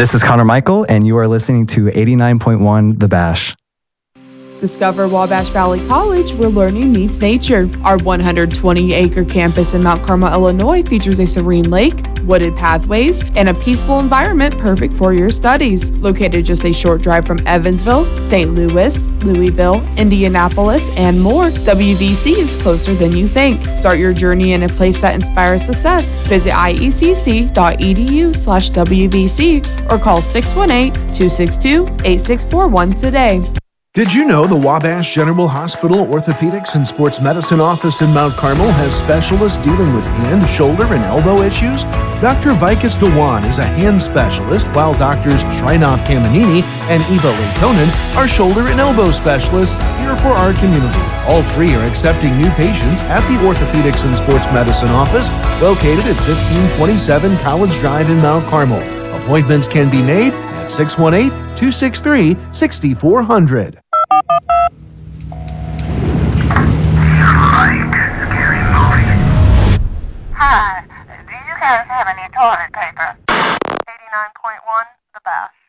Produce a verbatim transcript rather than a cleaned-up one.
This is Connor Michael, and you are listening to eighty-nine point one The Bash. Discover Wabash Valley College, where learning meets nature. Our one hundred twenty acre campus in Mount Carmel, Illinois features a serene lake, wooded pathways, and a peaceful environment perfect for your studies. Located just a short drive from Evansville, Saint Louis, Louisville, Indianapolis, and more, W V C is closer than you think. Start your journey in a place that inspires success. Visit I E C C dot E D U slash W V C or call six one eight, two six two, eight six four one today. Did you know the Wabash General Hospital Orthopedics and Sports Medicine office in Mount Carmel has specialists dealing with hand, shoulder, and elbow issues? Doctor Vikas Dewan is a hand specialist, while Doctors Shrinath Kamanini and Eva Leitonen are shoulder and elbow specialists here for our community. All three are accepting new patients at the Orthopedics and Sports Medicine office located at fifteen twenty-seven College Drive in Mount Carmel. Appointments can be made at six one eight, two six three, six four zero zero. Hi, do you guys have any toilet paper? eighty-nine point one, The Bash.